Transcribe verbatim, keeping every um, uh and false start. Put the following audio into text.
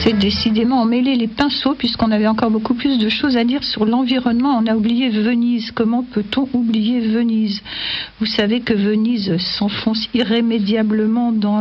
C'est décidément emmêler les pinceaux puisqu'on avait encore beaucoup plus de choses à dire sur l'environnement. On a oublié Venise. Comment peut-on oublier Venise ? Vous savez que Venise s'enfonce irrémédiablement dans